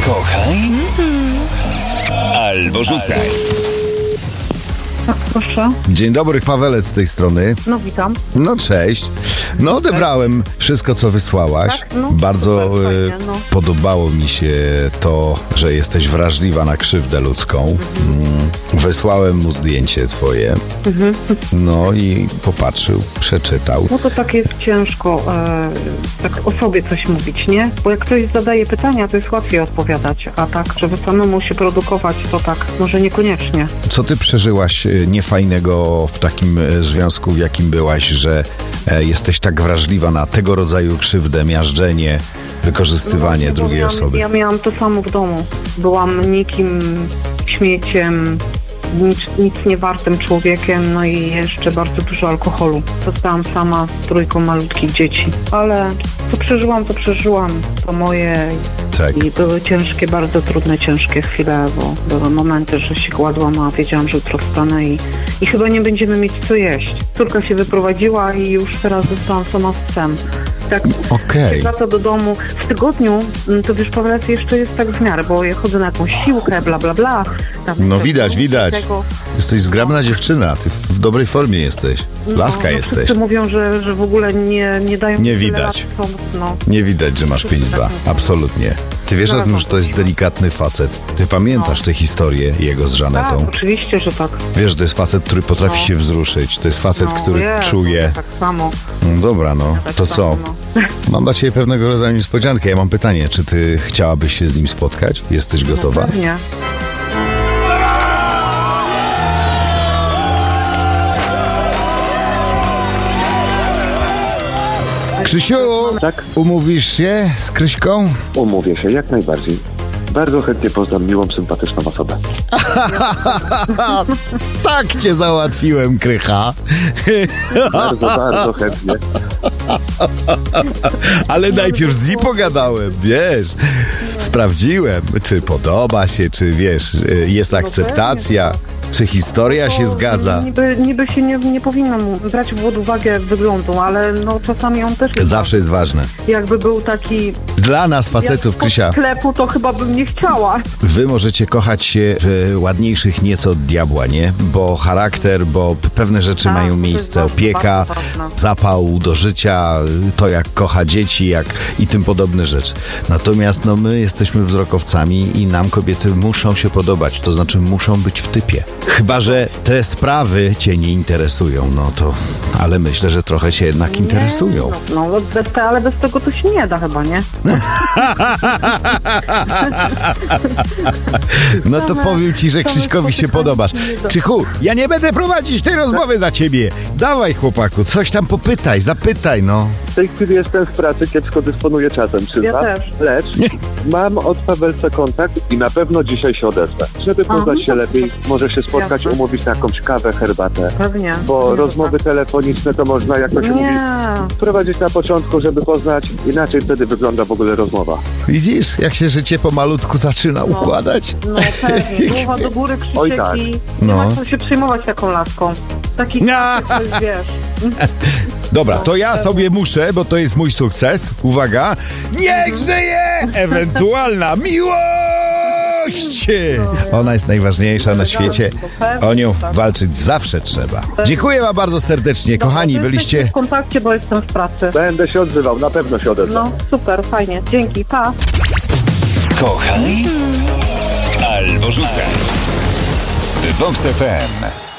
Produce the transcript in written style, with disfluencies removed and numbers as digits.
Kochaj albo rzucaj. Proszę. Dzień dobry, Pawelec z tej strony. No witam. No cześć. No odebrałem wszystko, co wysłałaś. Tak? No, Bardzo super, fajnie, no. podobało mi się to, że jesteś wrażliwa na krzywdę ludzką. Wysłałem mu zdjęcie twoje. No i popatrzył, przeczytał. No to tak jest ciężko tak o sobie coś mówić, nie? Bo jak ktoś zadaje pytania, to jest łatwiej odpowiadać, a tak, żeby samemu się produkować, to tak, może niekoniecznie. Co ty przeżyłaś niefajnego w takim związku, w jakim byłaś, że jesteś tak wrażliwa na tego rodzaju krzywdę, miażdżenie, wykorzystywanie drugiej osoby? Ja miałam to samo w domu. Byłam nikim, śmieciem, nic niewartym człowiekiem, no i jeszcze bardzo dużo alkoholu. Zostałam sama z 3 malutkich dzieci. Ale co przeżyłam, to przeżyłam. To moje. Tak. I były ciężkie, bardzo trudne, ciężkie chwile, bo były momenty, że się kładłam, a wiedziałam, że jutro wstanę i chyba nie będziemy mieć co jeść. Córka się wyprowadziła i już teraz zostałam sama z psem. Tak, Okej. wraca do domu. W tygodniu, to wiesz, Pawelec, jeszcze jest tak w miarę, bo ja chodzę na jakąś siłkę, bla, bla, bla. Tam No tego, widać. tego. Jesteś zgrabna dziewczyna, ty w dobrej formie jesteś. Laska jesteś. Wszyscy mówią, że w ogóle nie dają... Nie tyle widać. lat, no. Nie widać, że masz 5-2. Absolutnie. Ty wiesz o tym, że to jest delikatny facet. Ty pamiętasz tę historię jego z Tak, Żanetą. oczywiście, że tak. Wiesz, to jest facet, który potrafi się wzruszyć. To jest facet, który jest, czuje... Tak samo. No dobra, no. Tak To samo, co? no. Mam dla ciebie pewnego rodzaju niespodziankę. Ja mam pytanie, czy ty chciałabyś się z nim spotkać? Jesteś gotowa? Pewnie. Krzysiu, Tak, umówisz się z Kryśką? umówię się, jak najbardziej. Bardzo chętnie poznam miłą, sympatyczną osobę. Tak cię załatwiłem, Krycha. Bardzo chętnie. Ale najpierw z nim pogadałem, wiesz. Sprawdziłem, czy podoba się, czy wiesz, jest akceptacja, czy historia się zgadza. Niby się nie powinno mu brać pod uwagę wyglądu, ale no czasami on też jest Zawsze jest ważne. jakby był taki Dla nas, facetów, jak Krysia, z sklepu, to chyba bym nie chciała. wy możecie kochać się w ładniejszych nieco od diabła, nie? Bo charakter, bo pewne rzeczy Tak, mają to jest miejsce, bardzo, opieka, bardzo ważne. zapał do życia, to jak kocha dzieci, i tym podobne rzeczy. Natomiast no my jesteśmy wzrokowcami i nam kobiety muszą się podobać, to znaczy muszą być w typie. Chyba że te sprawy cię nie interesują, no to... Ale myślę, że trochę cię jednak interesują. No ale bez tego to się nie da chyba, nie? No to powiem ci, że Krzyśkowi się podobasz. Krzychu, ja nie będę prowadzić tej rozmowy za ciebie. Dawaj, chłopaku, coś tam popytaj, zapytaj, no. W tej chwili jestem w pracy, kiepsko dysponuję czasem, przyznam. Ja też. Lecz mam od Pawelca kontakt i na pewno dzisiaj się odezwę. Żeby poznać się lepiej, może się spotkać, Jasne. umówić na jakąś kawę, herbatę. Pewnie. Bo Nie, rozmowy telefoniczne to można, jak to się mówi, Nie. prowadzić na początku, żeby poznać. Inaczej wtedy wygląda w ogóle rozmowa. Widzisz, jak się życie pomalutku zaczyna układać? No pewnie. Głowa do góry, Krzysiek Oj, tak. i nie No. ma co się przejmować taką laską. Taki to jest, wiesz. Dobra, to ja sobie muszę, bo to jest mój sukces. Uwaga. Niech żyje ewentualna miłość! Ona jest najważniejsza na świecie. O nią walczyć zawsze trzeba. Dziękuję wam bardzo serdecznie, kochani, Dobra, to byliście... jesteście w kontakcie, bo jestem w pracy. Będę się odzywał, na pewno się odezwę. No, super, fajnie. Dzięki, pa. Kochaj albo rzucaj. Vox FM.